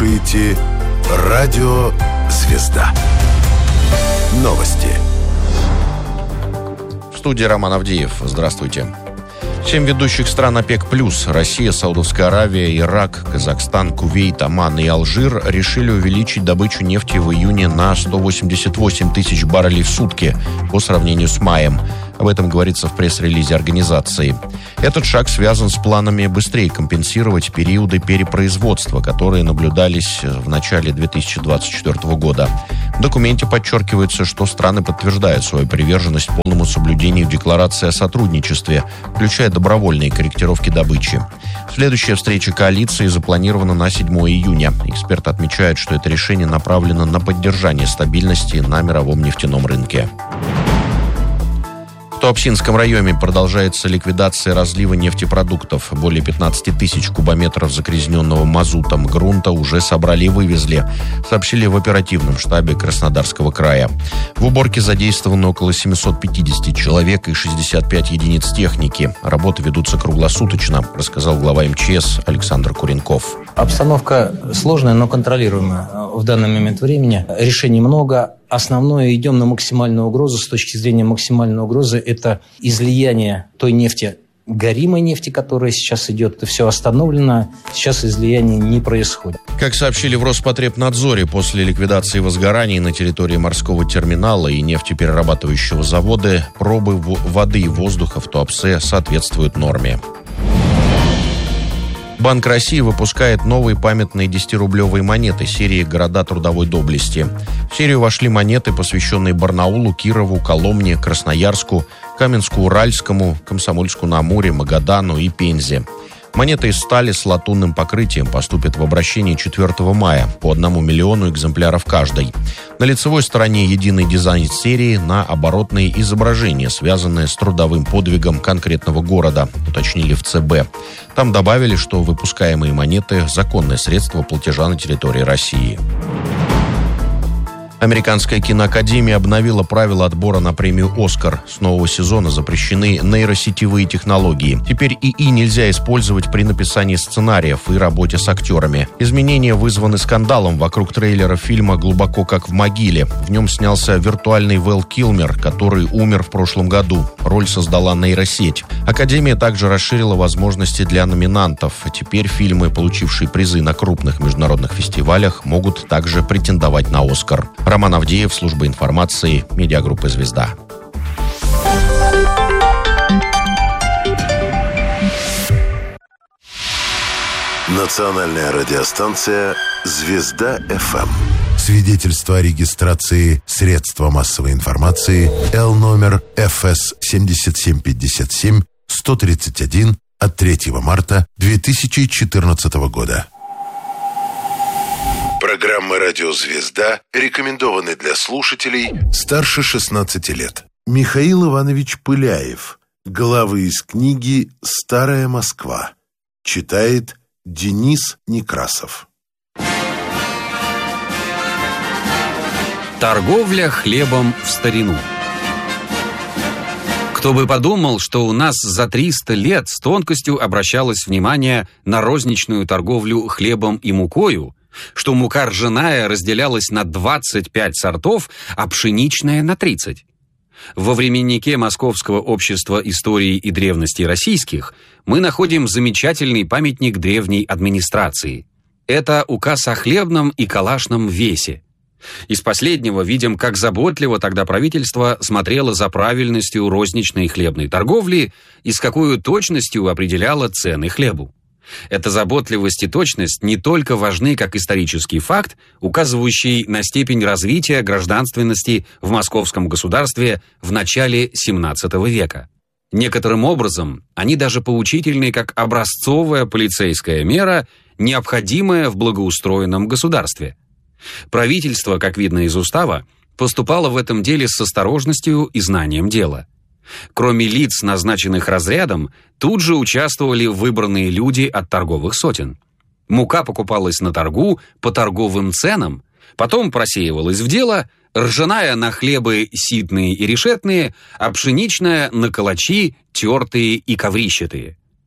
слушаете «Радио Звезда». Новости. В студии Роман Авдеев. Здравствуйте. 7 ведущих стран ОПЕК+, Россия, Саудовская Аравия, Ирак, Казахстан, Кувейт, Оман и Алжир решили увеличить добычу нефти в июне на 188 тысяч баррелей в сутки по сравнению с маем. Об этом говорится в пресс-релизе организации. Этот шаг связан с планами быстрее компенсировать периоды перепроизводства, которые наблюдались в начале 2024 года. В документе подчеркивается, что страны подтверждают свою приверженность полному соблюдению декларации о сотрудничестве, включая добровольные корректировки добычи. Следующая встреча коалиции запланирована на 7 июня. Эксперты отмечают, что это решение направлено на поддержание стабильности на мировом нефтяном рынке. В Туапсинском районе продолжается ликвидация разлива нефтепродуктов. Более 15 тысяч кубометров загрязненного мазутом грунта уже собрали и вывезли, сообщили в оперативном штабе Краснодарского края. В уборке задействовано около 750 человек и 65 единиц техники. Работы ведутся круглосуточно, рассказал глава МЧС Александр Куренков. Обстановка сложная, но контролируемая в данный момент времени. Решений много. Основное, идем на максимальную угрозу. С точки зрения максимальной угрозы, это излияние той нефти, горимой нефти, которая сейчас идет. Это все остановлено. Сейчас излияние не происходит. Как сообщили в Роспотребнадзоре, после ликвидации возгораний на территории морского терминала и нефтеперерабатывающего завода пробы воды и воздуха в Туапсе соответствуют норме. Банк России выпускает новые памятные 10-рублевые монеты серии «Города трудовой доблести». В серию вошли монеты, посвященные Барнаулу, Кирову, Коломне, Красноярску, Каменску-Уральскому, Комсомольску-на-Амуре, Магадану и Пензе. Монеты из стали с латунным покрытием поступят в обращение 4 мая, по 1 миллиону экземпляров каждой. На лицевой стороне единый дизайн серии, на оборотные изображения, связанные с трудовым подвигом конкретного города, уточнили в ЦБ. Там добавили, что выпускаемые монеты – законное средство платежа на территории России. Американская киноакадемия обновила правила отбора на премию «Оскар». С нового сезона запрещены нейросетевые технологии. Теперь ИИ нельзя использовать при написании сценариев и работе с актерами. Изменения вызваны скандалом вокруг трейлера фильма «Глубоко как в могиле». В нем снялся виртуальный Вэл Килмер, который умер в прошлом году. Роль создала нейросеть. Академия также расширила возможности для номинантов. Теперь фильмы, получившие призы на крупных международных фестивалях, могут также претендовать на «Оскар». Роман Авдеев, служба информации, медиагруппа «Звезда». Национальная радиостанция «Звезда-ФМ». Свидетельство о регистрации средства массовой информации Л номер ФС 7757-131 от 3 марта 2014 года. Программы «Радио Звезда» рекомендованы для слушателей старше 16 лет. Михаил Иванович Пыляев. Главы из книги «Старая Москва». Читает Денис Некрасов. Торговля хлебом в старину. Кто бы подумал, что у нас за 300 лет с тонкостью обращалось внимание на розничную торговлю хлебом и мукою, что мука ржаная разделялась на 25 сортов, а пшеничная на 30. Во временнике Московского общества истории и древностей российских мы находим замечательный памятник древней администрации. Это указ о хлебном и калашном весе. Из последнего видим, как заботливо тогда правительство смотрело за правильностью розничной хлебной торговли и с какой точностью определяло цены хлебу. Эта заботливость и точность не только важны как исторический факт, указывающий на степень развития гражданственности в московском государстве в начале XVII века. Некоторым образом они даже поучительны как образцовая полицейская мера, необходимая в благоустроенном государстве. Правительство, как видно из устава, поступало в этом деле с осторожностью и знанием дела. Кроме лиц, назначенных разрядом, тут же участвовали выбранные люди от торговых сотен. Мука покупалась на торгу по торговым ценам, потом просеивалась в дело, ржаная на хлебы ситные и решетные, а пшеничная на калачи, тертые и коврищатые.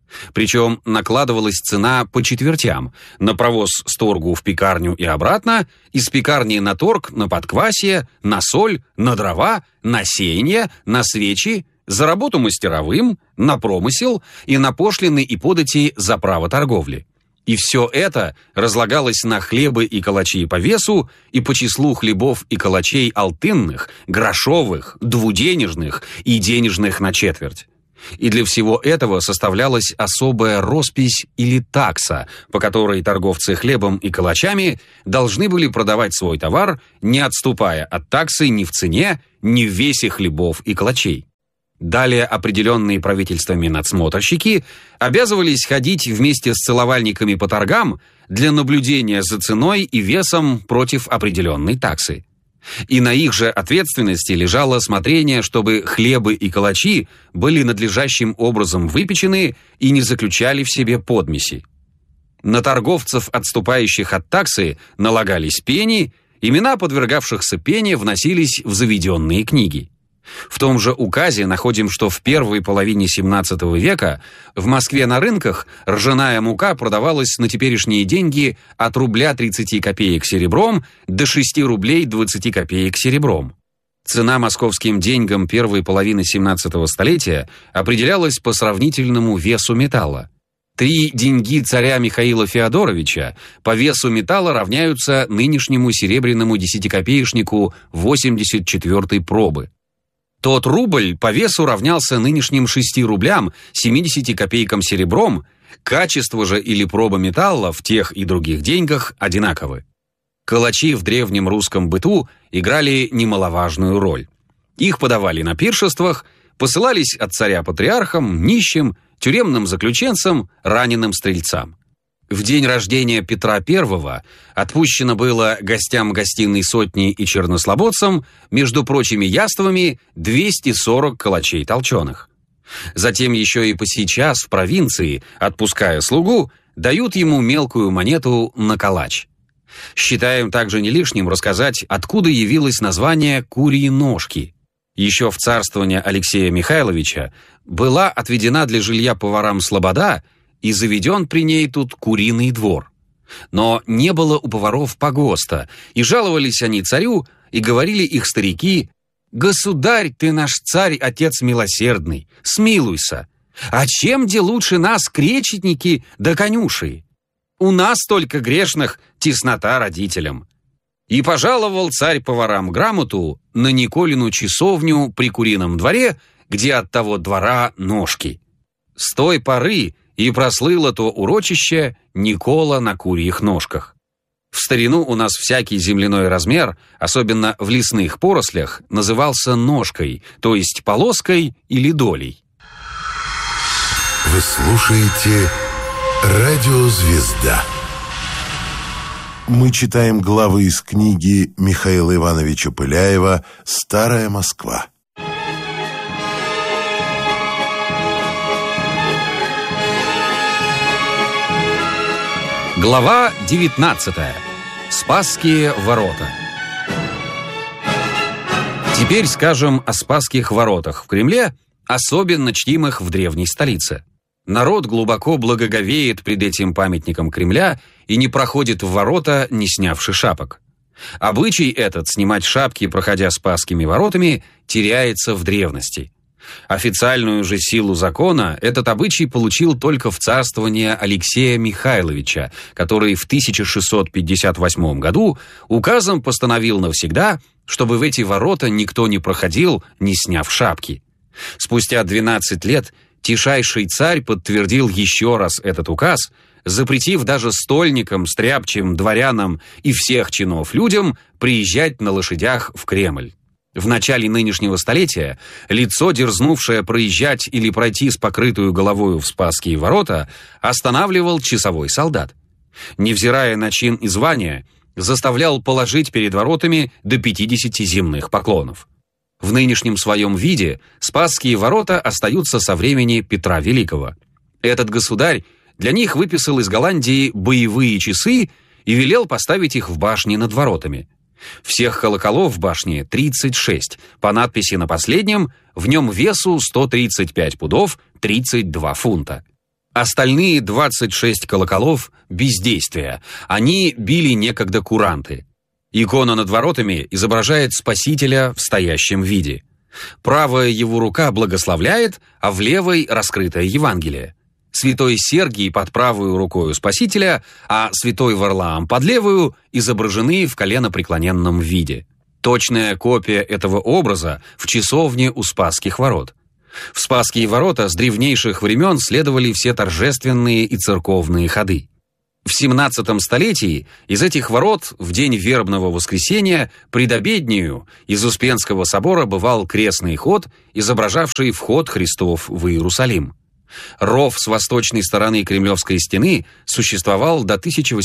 Причем накладывалась цена по четвертям: на провоз с торгу в пекарню и обратно, из пекарни на торг, на подквасье, на соль, на дрова, на сеяние, на свечи, за работу мастеровым, на промысел и на пошлины и подати за право торговли. И все это разлагалось на хлебы и калачи по весу и по числу хлебов и калачей алтынных, грошовых, двуденежных и денежных на четверть. И для всего этого составлялась особая роспись или такса, по которой торговцы хлебом и калачами должны были продавать свой товар, не отступая от таксы ни в цене, ни в весе хлебов и калачей. Далее определенные правительствами надсмотрщики обязывались ходить вместе с целовальниками по торгам для наблюдения за ценой и весом против определенной таксы. И на их же ответственности лежало смотрение, чтобы хлебы и калачи были надлежащим образом выпечены и не заключали в себе подмеси. На торговцев, отступающих от таксы, налагались пени, имена подвергавшихся пене вносились в заведенные книги. В том же указе находим, что в первой половине XVII века в Москве на рынках ржаная мука продавалась на теперешние деньги от рубля 30 копеек серебром до 6 рублей 20 копеек серебром. Цена московским деньгам первой половины XVII столетия определялась по сравнительному весу металла. 3 деньги царя Михаила Феодоровича по весу металла равняются нынешнему серебряному десятикопеечнику 84-й пробы. Тот рубль по весу равнялся нынешним 6 рублям 70 копейкам серебром, качество же или проба металла в тех и других деньгах одинаковы. Калачи в древнем русском быту играли немаловажную роль. Их подавали на пиршествах, посылались от царя патриархам, нищим, тюремным заключенцам, раненым стрельцам. В день рождения Петра I отпущено было гостям гостиной сотни и чернослободцам, между прочими яствами, 240 калачей толченых. Затем еще и посейчас в провинции, отпуская слугу, дают ему мелкую монету на калач. Считаем также не лишним рассказать, откуда явилось название «курьи ножки». Еще в царствование Алексея Михайловича была отведена для жилья поварам слобода, и заведен при ней тут куриный двор. Но не было у поваров погоста, и жаловались они царю, и говорили их старики: «Государь, ты наш царь, отец милосердный, смилуйся! А чем де лучше нас кречетники да конюши? У нас только грешных теснота родителям». И пожаловал царь поварам грамоту на Николину часовню при курином дворе, где от того двора ножки. С той поры и прослыло то урочище Никола на курьих ножках. В старину у нас всякий земляной размер, особенно в лесных порослях, назывался ножкой, то есть полоской или долей. Вы слушаете «Радио Звезда». Мы читаем главы из книги Михаила Ивановича Пыляева «Старая Москва». Глава 19. Спасские ворота. Теперь скажем о Спасских воротах в Кремле, особенно чтимых в древней столице. Народ глубоко благоговеет пред этим памятником Кремля и не проходит в ворота, не снявши шапок. Обычай этот снимать шапки, проходя Спасскими воротами, теряется в древности. Официальную же силу закона этот обычай получил только в царствование Алексея Михайловича, который в 1658 году указом постановил навсегда, чтобы в эти ворота никто не проходил, не сняв шапки. Спустя 12 лет тишайший царь подтвердил еще раз этот указ, запретив даже стольникам, стряпчим, дворянам и всех чинов людям приезжать на лошадях в Кремль. В начале нынешнего столетия лицо, дерзнувшее проезжать или пройти с покрытую головою в Спасские ворота, останавливал часовой солдат. Невзирая на чин и звание, заставлял положить перед воротами до 50 земных поклонов. В нынешнем своем виде Спасские ворота остаются со времени Петра Великого. Этот государь для них выписал из Голландии боевые часы и велел поставить их в башне над воротами. Всех колоколов в башне 36, по надписи на последнем: в нем весу 135 пудов 32 фунта. Остальные 26 колоколов – бездействия. Они били некогда куранты. Икона над воротами изображает Спасителя в стоящем виде. Правая его рука благословляет, а в левой – раскрытое Евангелие. Святой Сергий под правую рукою Спасителя, а святой Варлаам под левую изображены в коленопреклоненном виде. Точная копия этого образа в часовне у Спасских ворот. В Спасские ворота с древнейших времен следовали все торжественные и церковные ходы. В 17 столетии из этих ворот в день вербного воскресения пред обеднею из Успенского собора бывал крестный ход, изображавший вход Христов в Иерусалим. Ров с восточной стороны Кремлевской стены существовал до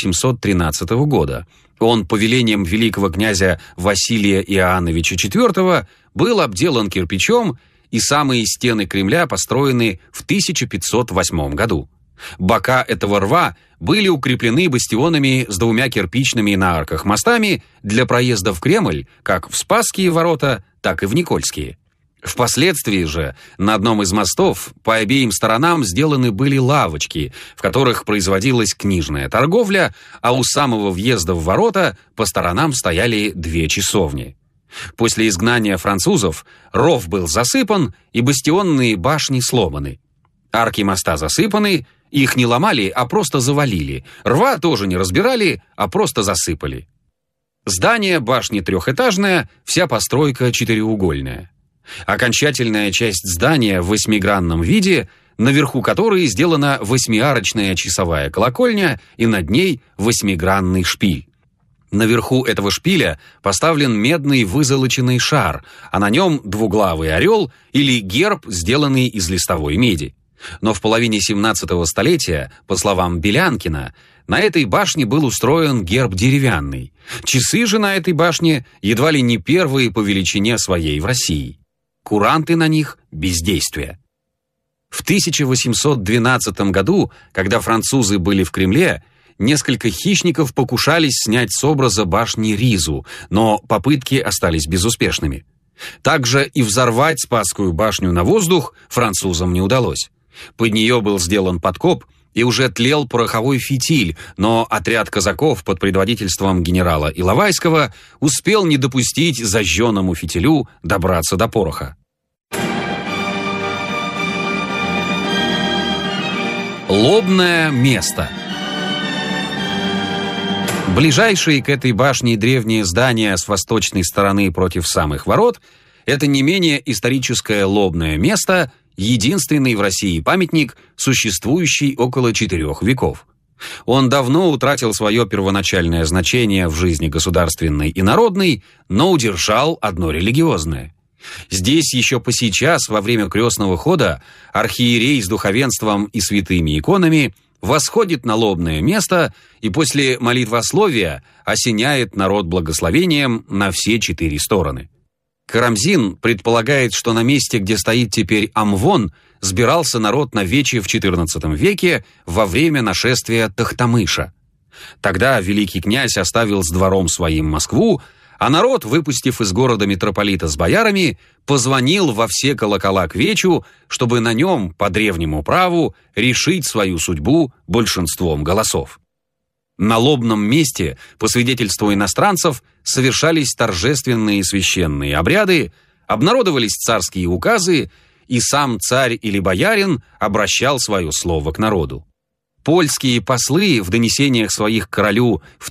1813 года. Он повелением великого князя Василия Иоанновича IV был обделан кирпичом, и самые стены Кремля построены в 1508 году. Бока этого рва были укреплены бастионами с 2 кирпичными на арках мостами для проезда в Кремль как в Спасские ворота, так и в Никольские. Впоследствии же на одном из мостов по обеим сторонам сделаны были лавочки, в которых производилась книжная торговля, а у самого въезда в ворота по сторонам стояли 2 часовни. После изгнания французов ров был засыпан и бастионные башни сломаны. Арки моста засыпаны, их не ломали, а просто завалили. Рва тоже не разбирали, а просто засыпали. Здание башни 3-этажное, вся постройка 4-угольная. Окончательная часть здания в 8-гранном виде, наверху которой сделана 8-арочная часовая колокольня и над ней 8-гранный шпиль. Наверху этого шпиля поставлен медный вызолоченный шар, а на нем 2-главый орел или герб, сделанный из листовой меди. Но в половине 17 столетия, по словам Белянкина, на этой башне был устроен герб деревянный. Часы же на этой башне едва ли не первые по величине своей в России. Куранты на них – бездействие. В 1812 году, когда французы были в Кремле, несколько хищников покушались снять с образа башни ризу, но попытки остались безуспешными. Также и взорвать Спасскую башню на воздух французам не удалось. Под нее был сделан подкоп, и уже тлел пороховой фитиль, но отряд казаков под предводительством генерала Иловайского успел не допустить зажженному фитилю добраться до пороха. Лобное место. Ближайшие к этой башне древние здания с восточной стороны против самых ворот – это не менее историческое лобное место, единственный в России памятник, существующий около 4 веков. Он давно утратил свое первоначальное значение в жизни государственной и народной, но удержал одно религиозное. Здесь еще по сейчас, во время крестного хода, архиерей с духовенством и святыми иконами восходит на лобное место и после молитвословия осеняет народ благословением на все 4 стороны. Карамзин предполагает, что на месте, где стоит теперь Амвон, сбирался народ на вече в XIV веке во время нашествия Тохтамыша. Тогда великий князь оставил с двором своим Москву, а народ, выпустив из города митрополита с боярами, позвонил во все колокола к вечу, чтобы на нем, по древнему праву, решить свою судьбу большинством голосов. На лобном месте, по свидетельству иностранцев, совершались торжественные священные обряды, обнародовались царские указы, и сам царь или боярин обращал свое слово к народу. Польские послы в донесениях своих к королю в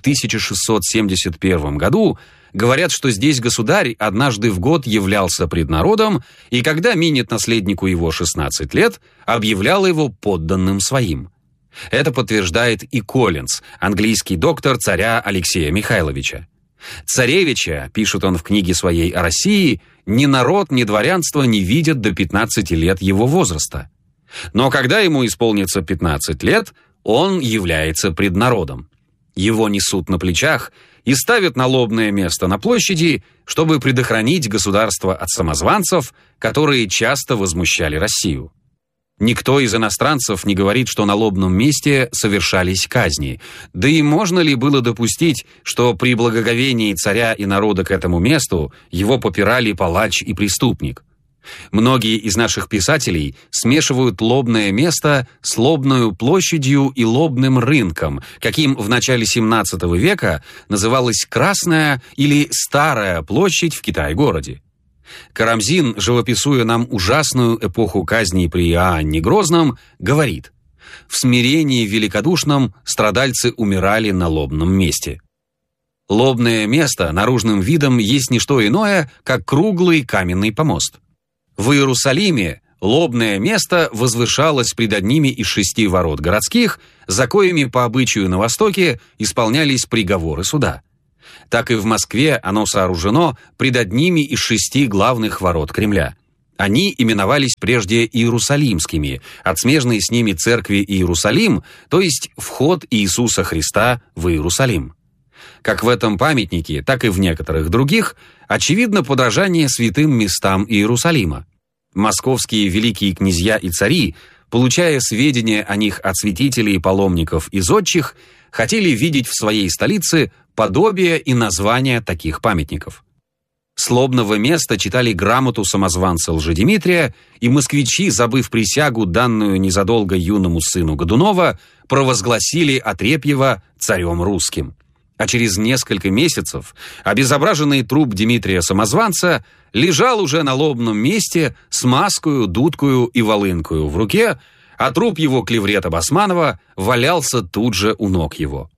1671 году говорят, что здесь государь однажды в год являлся пред народом, и когда минет наследнику его 16 лет, объявлял его подданным своим. Это подтверждает и Коллинз, английский доктор царя Алексея Михайловича. Царевича, пишет он в книге своей о России, ни народ, ни дворянство не видят до 15 лет его возраста. Но когда ему исполнится 15 лет, он является пред народом. Его несут на плечах и ставят на лобное место на площади, чтобы предохранить государство от самозванцев, которые часто возмущали Россию. Никто из иностранцев не говорит, что на лобном месте совершались казни. Да и можно ли было допустить, что при благоговении царя и народа к этому месту его попирали палач и преступник? Многие из наших писателей смешивают Лобное место с Лобною площадью и Лобным рынком, каким в начале XVII века называлась Красная или Старая площадь в Китай-городе. Карамзин, живописуя нам ужасную эпоху казней при Иоанне Грозном, говорит: «В смирении великодушном страдальцы умирали на Лобном месте». Лобное место наружным видом есть не что иное, как круглый каменный помост. В Иерусалиме Лобное место возвышалось пред одними из 6 ворот городских, за коими по обычаю на Востоке исполнялись приговоры суда. Так и в Москве оно сооружено пред одними из 6 главных ворот Кремля. Они именовались прежде Иерусалимскими, от смежной с ними церкви Иерусалим, то есть вход Иисуса Христа в Иерусалим. Как в этом памятнике, так и в некоторых других, очевидно подражание святым местам Иерусалима. Московские великие князья и цари, получая сведения о них от святителей, паломников и зодчих, хотели видеть в своей столице подобие и название таких памятников. С Лобного места читали грамоту самозванца Лжедимитрия, и москвичи, забыв присягу, данную незадолго юному сыну Годунова, провозгласили Отрепьева царем русским. А через несколько месяцев обезображенный труп Дмитрия Самозванца лежал уже на Лобном месте с маскою, дудкою и волынкою в руке, а труп его клеврета Басманова валялся тут же у ног его.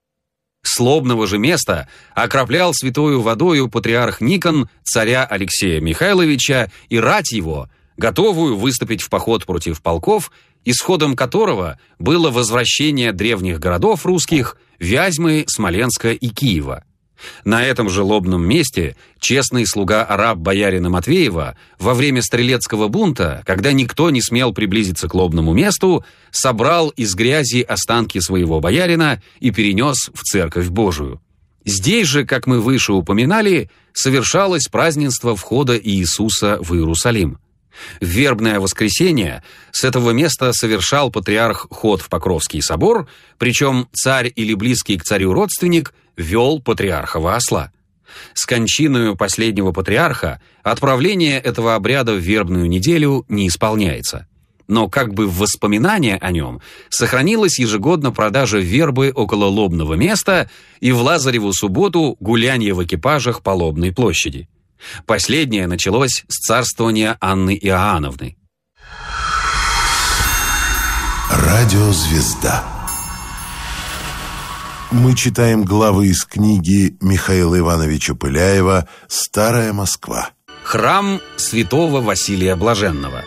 С Лобного же места окроплял святою водою патриарх Никон царя Алексея Михайловича и рать его, готовую выступить в поход против полков, исходом которого было возвращение древних городов русских Вязьмы, Смоленска и Киева. На этом же Лобном месте честный слуга-араб боярина Матвеева во время стрелецкого бунта, когда никто не смел приблизиться к Лобному месту, собрал из грязи останки своего боярина и перенес в Церковь Божию. Здесь же, как мы выше упоминали, совершалось празднество входа Иисуса в Иерусалим. В вербное воскресенье с этого места совершал патриарх ход в Покровский собор, причем царь или близкий к царю родственник вел патриархова осла. С кончиною последнего патриарха отправление этого обряда в вербную неделю не исполняется. Но как бы в воспоминание о нем сохранилась ежегодно продажа вербы около Лобного места и в Лазареву субботу гулянье в экипажах по Лобной площади. Последнее началось с царствования Анны Иоанновны. Радиозвезда. Мы читаем главы из книги Михаила Ивановича Пыляева «Старая Москва». Храм святого Василия Блаженного.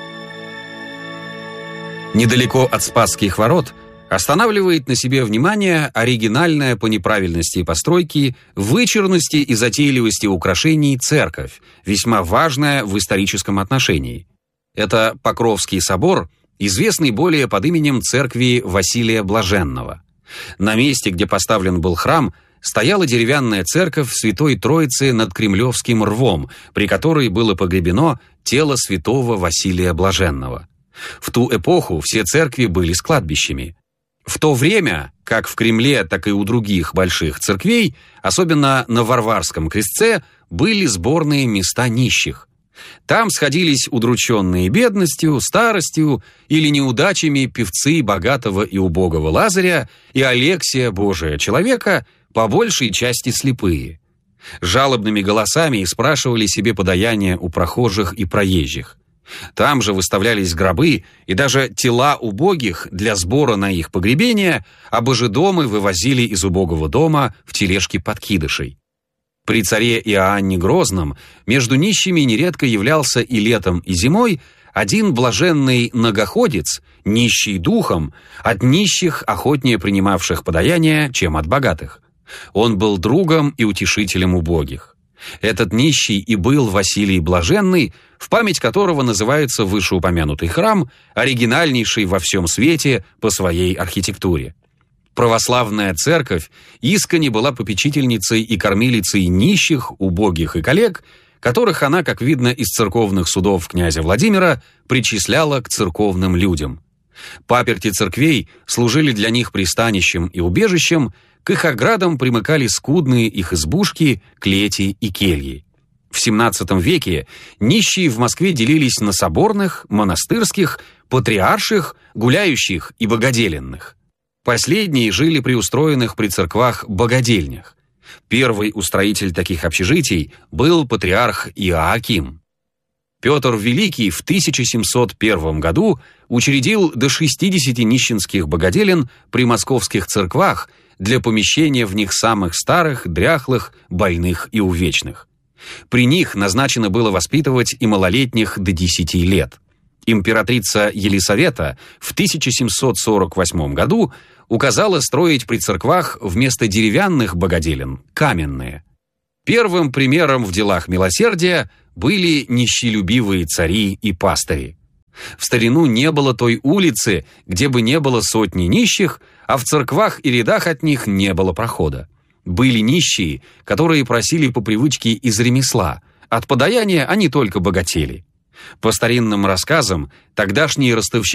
Недалеко от Спасских ворот останавливает на себе внимание оригинальная по неправильности постройки, вычурности и затейливости украшений церковь, весьма важная в историческом отношении. Это Покровский собор, известный более под именем церкви Василия Блаженного. На месте, где поставлен был храм, стояла деревянная церковь Святой Троицы над Кремлевским рвом, при которой было погребено тело святого Василия Блаженного. В ту эпоху все церкви были с кладбищами. В то время, как в Кремле, так и у других больших церквей, особенно на Варварском крестце, были сборные места нищих. Там сходились удрученные бедностью, старостью или неудачами певцы богатого и убогого Лазаря и Алексия, Божия человека, по большей части слепые. Жалобными голосами спрашивали себе подаяния у прохожих и проезжих. Там же выставлялись гробы и даже тела убогих для сбора на их погребение, а божедомы вывозили из убогого дома в тележки подкидышей. При царе Иоанне Грозном между нищими нередко являлся и летом, и зимой один блаженный многоходец, нищий духом, от нищих охотнее принимавших подаяние, чем от богатых. Он был другом и утешителем убогих. Этот нищий и был Василий Блаженный, в память которого называется вышеупомянутый храм, оригинальнейший во всем свете по своей архитектуре. Православная церковь искренне была попечительницей и кормилицей нищих, убогих и коллег, которых она, как видно из церковных судов князя Владимира, причисляла к церковным людям. Паперти церквей служили для них пристанищем и убежищем, к их оградам примыкали скудные их избушки, клети и кельи. В В XVII веке нищие в Москве делились на соборных, монастырских, патриарших, гуляющих и богоделенных. Последние жили при устроенных при церквах богодельнях. Первый устроитель таких общежитий был патриарх Иоаким. Петр Великий в 1701 году учредил до 60 нищенских богоделен при московских церквах для помещения в них самых старых, дряхлых, больных и увечных. При них назначено было воспитывать и малолетних до 10 лет. Императрица Елисавета в 1748 году указала строить при церквах вместо деревянных богоделен каменные. Первым примером в делах милосердия были нищелюбивые цари и пастыри. В старину не было той улицы, где бы не было сотни нищих, а в церквах и рядах от них не было прохода. Были нищие, которые просили по привычке из ремесла. От подаяния они только богатели. По старинным рассказам, тогдашние ростовщики